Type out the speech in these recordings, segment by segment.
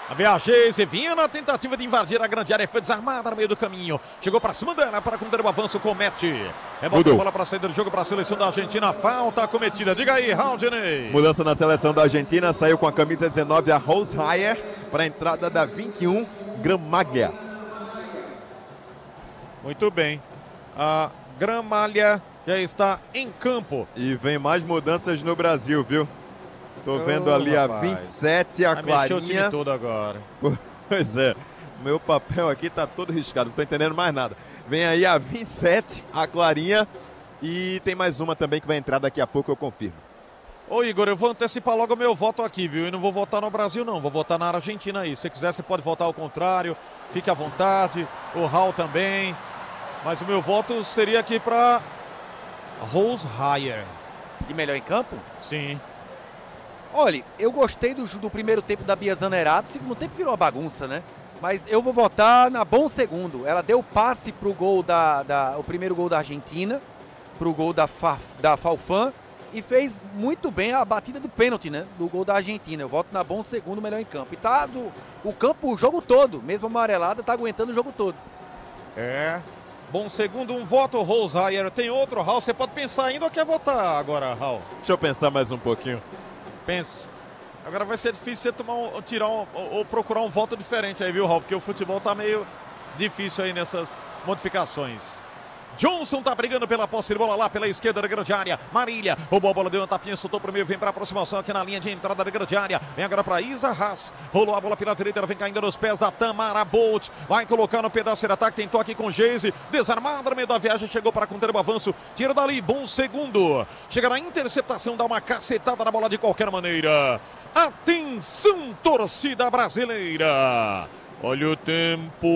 A Geise vinha na tentativa de invadir a grande área, foi desarmada no meio do caminho. Chegou para cima dela para conter o avanço, comete. Botou a bola para sair do jogo para a seleção da Argentina. Falta cometida. Diga aí, Raudney. Mudança na seleção da Argentina. Saiu com a camisa 19 a Roshayer para a entrada da 21 Gramaglia. Muito bem. A Gramaglia já está em campo. E vem mais mudanças no Brasil, viu? Tô vendo ali rapaz. A 27, a Clarinha. Mexeu o time todo agora. Pois é, meu papel aqui tá todo riscado, não tô entendendo mais nada. Vem aí a 27, a Clarinha. E tem mais uma também que vai entrar daqui a pouco, eu confirmo. Ô Igor, eu vou antecipar logo o meu voto aqui, viu? E não vou votar no Brasil não, vou votar na Argentina aí. Se quiser, você pode votar ao contrário, fique à vontade. O Raul também. Mas o meu voto seria aqui para Roshayer. De melhor em campo? Sim. Olha, eu gostei do primeiro tempo da Bia Zanerato, o segundo tempo virou uma bagunça, né? Mas eu vou votar na Bom Segundo. Ela deu passe pro gol o primeiro gol da Argentina, pro gol da Falfan, e fez muito bem a batida do pênalti, né? Do gol da Argentina. Eu voto na Bom Segundo, melhor em campo. E tá o campo o jogo todo, mesmo amarelada, tá aguentando o jogo todo. É. Bom segundo, um voto, Roshayer. Tem outro, Raul. Você pode pensar ainda ou quer votar agora, Raul? Deixa eu pensar mais um pouquinho. Pense. Agora vai ser difícil você ou procurar um voto diferente aí, viu, Raul? Porque o futebol tá meio difícil aí nessas modificações. Johnson tá brigando pela posse de bola lá pela esquerda da grande área. Marília roubou a bola, deu uma tapinha, soltou pro meio, vem pra aproximação aqui na linha de entrada da grande área. Vem agora pra Isa Haas. Rolou a bola pela direita, ela vem caindo nos pés da Tamara Bolt. Vai colocar no pedaço de ataque, tentou aqui com Geise. Desarmada no meio da viagem, chegou para conter o avanço. Tira dali, Bom Segundo. Chega na interceptação, dá uma cacetada na bola de qualquer maneira. Atenção, torcida brasileira. Olha o tempo.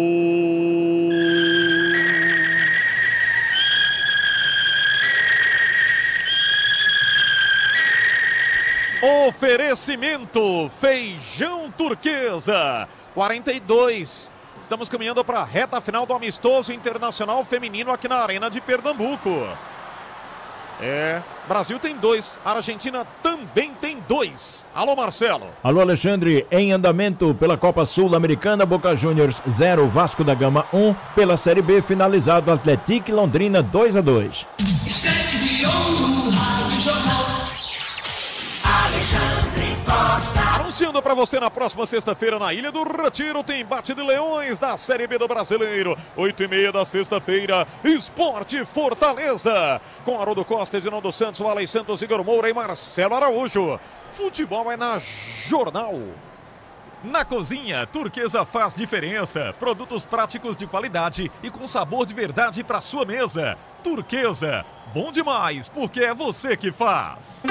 Oferecimento Feijão Turquesa 42. Estamos caminhando para a reta final do amistoso internacional feminino aqui na Arena de Pernambuco. Brasil tem 2, a Argentina também tem 2. Alô, Marcelo. Alô, Alexandre. Em andamento pela Copa Sul-Americana, Boca Juniors 0, Vasco da Gama 1. Pela Série B, finalizado Atlético Londrina 2-2. Estante de ouro, Rádio Jornal. Alexandre Costa. Anunciando para você na próxima sexta-feira na Ilha do Retiro tem embate de leões da Série B do Brasileiro. 8h30 da sexta-feira, Esporte Fortaleza. Com Haroldo Costa, Edinaldo Santos, Waley Santos, Igor Moura e Marcelo Araújo. Futebol é na Jornal. Na cozinha, Turquesa faz diferença. Produtos práticos de qualidade e com sabor de verdade para sua mesa. Turquesa, bom demais, porque é você que faz.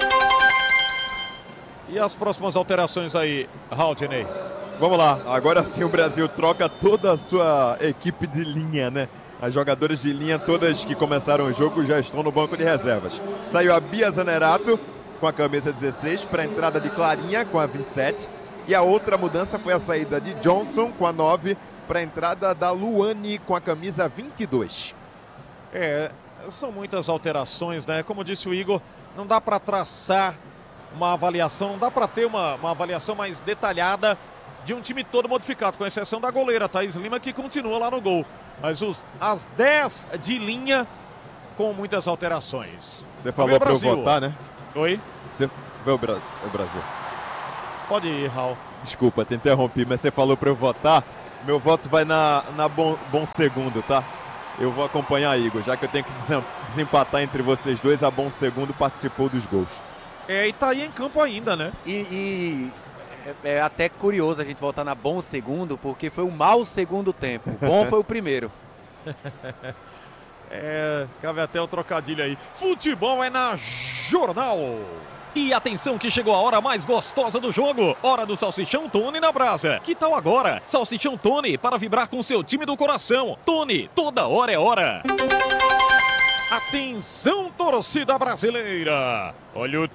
E as próximas alterações aí, Raudney? Vamos lá, agora sim o Brasil troca toda a sua equipe de linha, né? As jogadoras de linha, todas que começaram o jogo, já estão no banco de reservas. Saiu a Bia Zanerato com a camisa 16 para a entrada de Clarinha com a 27. E a outra mudança foi a saída de Johnson com a 9 para a entrada da Luane com a camisa 22. São muitas alterações, né? Como disse o Igor, não dá para traçar uma avaliação, não dá para ter uma avaliação mais detalhada de um time todo modificado, com exceção da goleira Thaís Lima, que continua lá no gol. Mas as 10 de linha com muitas alterações. Você falou para eu votar, né? Oi? Você vê o Brasil. Pode ir, Raul. Desculpa, te interrompi, mas você falou para eu votar. Meu voto vai na bom Segundo, tá? Eu vou acompanhar, Igor, já que eu tenho que desempatar entre vocês dois, a Bom Segundo participou dos gols. E tá aí em campo ainda, né? E é até curioso a gente voltar na Bom Segundo, porque foi um mau segundo tempo. Bom foi o primeiro. Cabe até o trocadilho aí. Futebol é na Jornal. E atenção que chegou a hora mais gostosa do jogo. Hora do Salsichão Tony na brasa. Que tal agora? Salsichão Tony para vibrar com seu time do coração. Tony, toda hora é hora. Atenção, torcida brasileira. Olha o